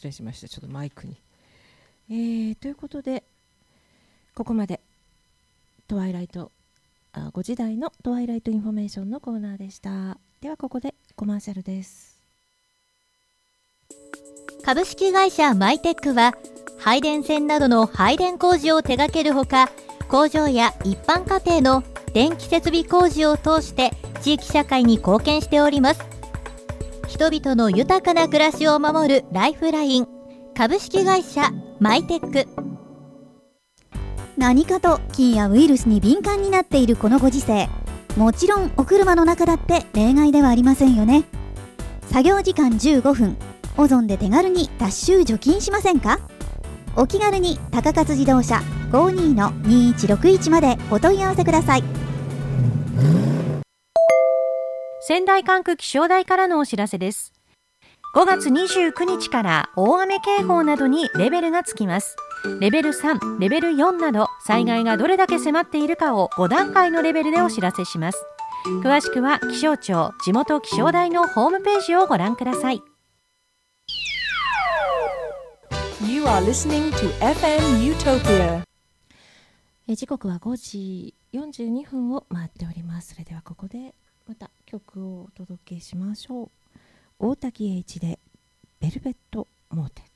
失礼しました。ちょっとマイクに、ということでここまでトワイライト5時台のトワイライトインフォメーションのコーナーでした。ではここでコマーシャルです。 株式会社マイテックは配電線などの配電工事を手掛けるほか、工場や一般家庭の電気設備工事を通して地域社会に貢献しております。人々の豊かな暮らしを守るライフライン、株式会社マイテック。 何かと菌やウイルスに敏感になっているこのご時世、もちろんお車の中だって例外ではありませんよね。作業時間15分、オゾンで手軽に脱臭除菌しませんか？お気軽に高勝自動車 52-2161 までお問い合わせください。 仙台管区気象台からのお知らせです。5月29日から大雨警報などにレベルがつきます。レベル3、レベル4など災害がどれだけ迫っているかを5段階のレベルでお知らせします。詳しくは気象庁地元気象台のホームページをご覧ください。 You are listening to FM Utopia。 時刻は5時42分を回っております。それではここでまた曲をお届けしましょう。大滝栄一でベルベットモーテ。